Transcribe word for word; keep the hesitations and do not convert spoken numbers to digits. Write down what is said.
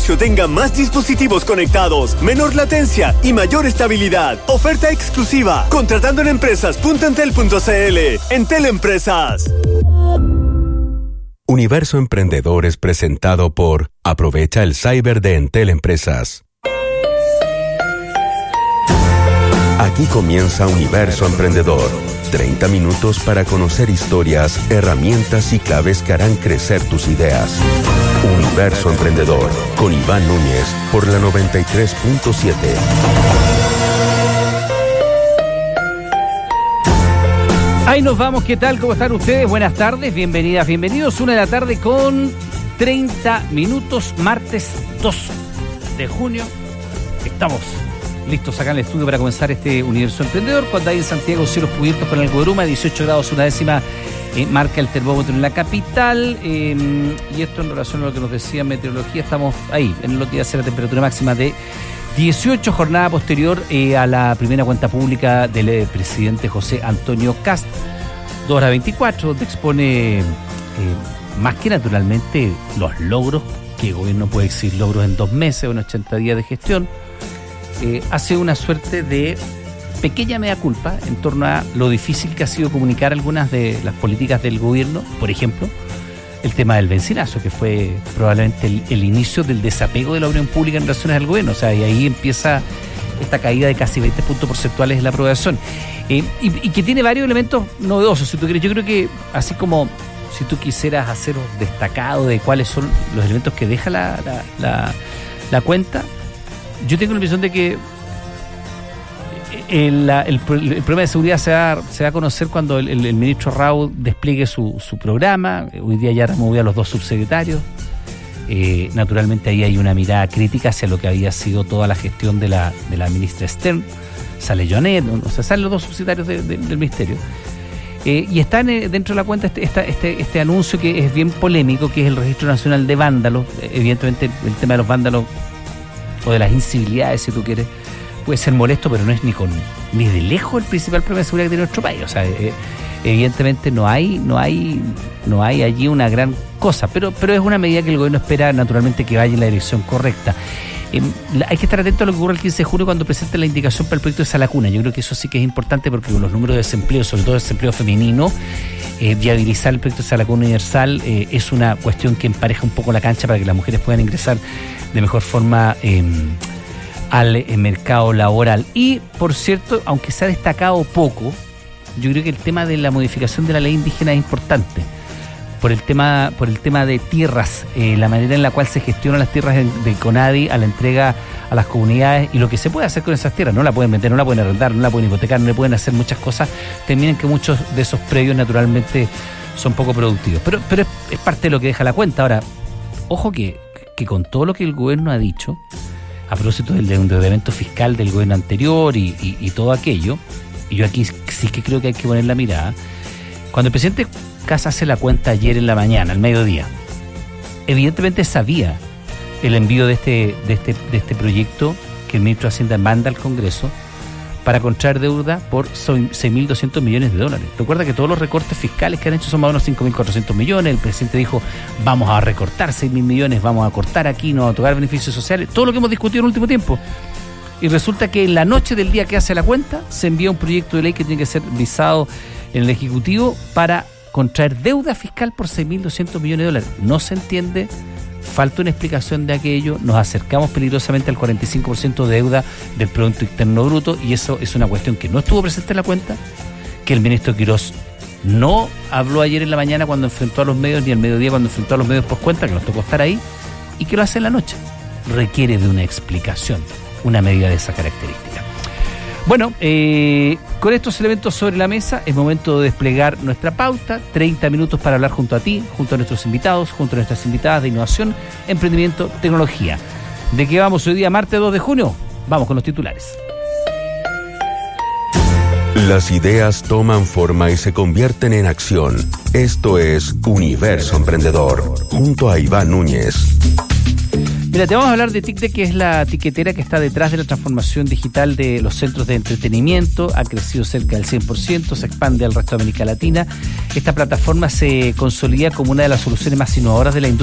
negocio tenga más dispositivos conectados, menor latencia y mayor estabilidad. Oferta exclusiva. Contratando en empresas punto entel punto cl. Entel Empresas. Universo Emprendedor es presentado por Aprovecha el Cyber de Entel Empresas. Aquí comienza Universo Emprendedor. treinta minutos para conocer historias, herramientas y claves que harán crecer tus ideas. Universo Emprendedor, con Iván Núñez, por la noventa y tres punto siete. Ahí nos vamos, ¿qué tal? ¿Cómo están ustedes? Buenas tardes, bienvenidas, bienvenidos. Una de la tarde con treinta minutos, martes dos de junio. Estamos listos acá en el estudio para comenzar este Universo Emprendedor, cuando hay en Santiago cielos cubiertos con algo de bruma, dieciocho grados, una décima eh, marca el termómetro en la capital, eh, y esto en relación a lo que nos decía meteorología, estamos ahí, en los días de la temperatura máxima de dieciocho, jornada posterior eh, a la primera cuenta pública del eh, presidente José Antonio Kast, dos horas veinticuatro, donde expone eh, más que naturalmente los logros, que el gobierno puede exhibir logros en dos meses o en ochenta días de gestión. Eh, hace una suerte de pequeña mea culpa en torno a lo difícil que ha sido comunicar algunas de las políticas del gobierno, por ejemplo, el tema del bencinazo, que fue probablemente el, el inicio del desapego de la opinión pública en relación al gobierno, o sea, y ahí empieza esta caída de casi veinte puntos porcentuales en la aprobación, eh, y, y que tiene varios elementos novedosos, si tú quieres. Yo creo que así como si tú quisieras hacer un destacado de cuáles son los elementos que deja la, la, la, la cuenta, yo tengo la impresión de que el, el, el problema de seguridad se va, se va a conocer cuando el, el, el ministro Rau despliegue su, su programa. Hoy día ya removió a los dos subsecretarios. Eh, naturalmente ahí hay una mirada crítica hacia lo que había sido toda la gestión de la, de la ministra Stern. Sale Joanet, o sea, salen los dos subsecretarios de, de, del ministerio. Eh, y está en, dentro de la cuenta este, esta, este, este anuncio que es bien polémico, que es el Registro Nacional de Vándalos. Evidentemente el tema de los vándalos o de las incivilidades, si tú quieres, puede ser molesto, pero no es ni con ni de lejos el principal problema de seguridad que tiene nuestro país. O sea, eh, evidentemente no hay, no hay, no hay allí una gran cosa, pero, pero es una medida que el gobierno espera naturalmente que vaya en la dirección correcta. Eh, hay que estar atento a lo que ocurre el quince de junio cuando presente la indicación para el proyecto de Salacuna. Yo creo que eso sí que es importante, porque con los números de desempleo, sobre todo desempleo femenino, eh, viabilizar el proyecto de Salacuna Universal eh, es una cuestión que empareja un poco la cancha para que las mujeres puedan ingresar de mejor forma eh, al eh, mercado laboral. Y, por cierto, aunque se ha destacado poco, yo creo que el tema de la modificación de la ley indígena es importante. Por el tema por el tema de tierras, eh, la manera en la cual se gestionan las tierras del de CONADI a la entrega a las comunidades y lo que se puede hacer con esas tierras. No la pueden vender, no la pueden arrendar, no la pueden hipotecar, no le pueden hacer muchas cosas. Terminan que muchos de esos predios naturalmente son poco productivos. Pero, pero es, es parte de lo que deja la cuenta. Ahora, ojo que, que con todo lo que el gobierno ha dicho, a propósito del endeudamiento fiscal del gobierno anterior y, y, y todo aquello, y yo aquí sí que creo que hay que poner la mirada, cuando el presidente Kast hace la cuenta ayer en la mañana, al mediodía, evidentemente sabía el envío de este, de este, de este proyecto que el ministro de Hacienda manda al Congreso para contraer deuda por seis mil doscientos millones de dólares. Recuerda que todos los recortes fiscales que han hecho son más o menos cinco mil cuatrocientos millones. El presidente dijo, vamos a recortar seis mil millones, vamos a cortar aquí, no vamos a tocar beneficios sociales, todo lo que hemos discutido en el último tiempo. Y resulta que en la noche del día que hace la cuenta, se envía un proyecto de ley que tiene que ser visado en el Ejecutivo para contraer deuda fiscal por seis mil doscientos millones de dólares. No se entiende, falta una explicación de aquello, nos acercamos peligrosamente al cuarenta y cinco por ciento de deuda del Producto Interno Bruto, y eso es una cuestión que no estuvo presente en la cuenta, que el ministro Quirós no habló ayer en la mañana cuando enfrentó a los medios, ni al mediodía cuando enfrentó a los medios post cuenta, que nos tocó estar ahí, y que lo hace en la noche. Requiere de una explicación, una medida de esa característica. Bueno, eh, con estos elementos sobre la mesa, es momento de desplegar nuestra pauta. treinta minutos para hablar junto a ti, junto a nuestros invitados, junto a nuestras invitadas de innovación, emprendimiento, tecnología. ¿De qué vamos hoy día, martes dos de junio? Vamos con los titulares. Las ideas toman forma y se convierten en acción. Esto es Universo Emprendedor, junto a Iván Núñez. Mira, te vamos a hablar de TICDE, que es la tiquetera que está detrás de la transformación digital de los centros de entretenimiento. Ha crecido cerca del cien por ciento, se expande al resto de América Latina. Esta plataforma se consolida como una de las soluciones más innovadoras de la industria